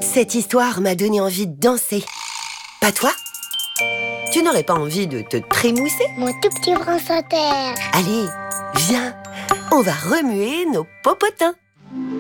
Cette histoire m'a donné envie de danser. Pas toi? Tu n'aurais pas envie de te trémousser? Mon tout petit France Inter. Allez, viens, on va remuer nos popotins.